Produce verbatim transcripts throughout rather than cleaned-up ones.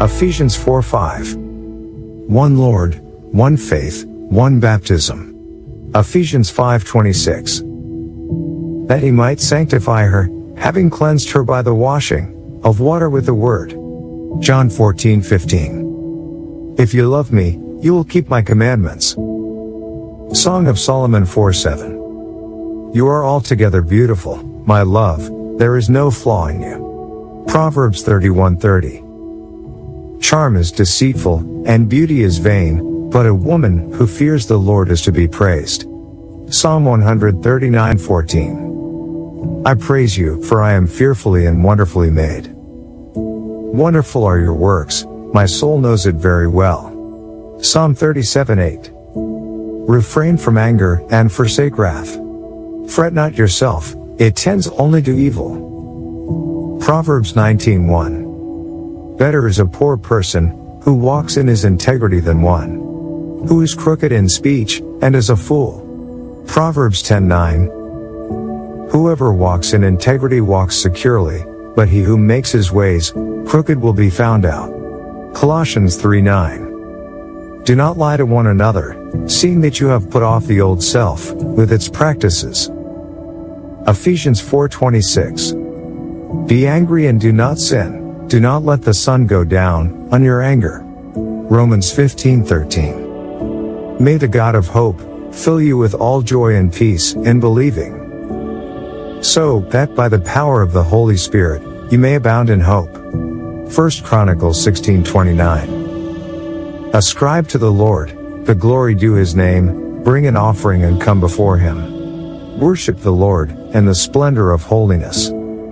Ephesians four five. One Lord, one faith, one baptism. Ephesians five twenty-six. That he might sanctify her, having cleansed her by the washing of water with the word. John fourteen fifteen. If you love me, you will keep my commandments. Song of Solomon four seven. You are altogether beautiful, my love, there is no flaw in you. Proverbs thirty-one thirty. Charm is deceitful, and beauty is vain, but a woman who fears the Lord is to be praised. Psalm one thirty-nine fourteen. I praise you, for I am fearfully and wonderfully made. Wonderful are your works, my soul knows it very well. Psalm thirty-seven eight. Refrain from anger, and forsake wrath. Fret not yourself, it tends only to evil. Proverbs nineteen one. Better is a poor person, who walks in his integrity than one who is crooked in speech, and is a fool. Proverbs ten nine. Whoever walks in integrity walks securely, but he who makes his ways crooked will be found out. Colossians three nine. Do not lie to one another, seeing that you have put off the old self, with its practices. Ephesians four twenty-six. Be angry and do not sin. Do not let the sun go down on your anger. Romans fifteen thirteen. May the God of hope fill you with all joy and peace in believing, so that by the power of the Holy Spirit you may abound in hope. First Chronicles sixteen twenty-nine. Ascribe to the Lord the glory due his name, bring an offering and come before him. Worship the Lord in the splendor of holiness.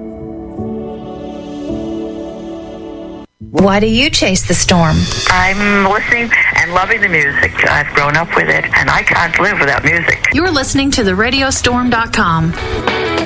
Why do you chase the storm? I'm listening and loving the music. I've grown up with it, and I can't live without music. You're listening to the radio storm dot com.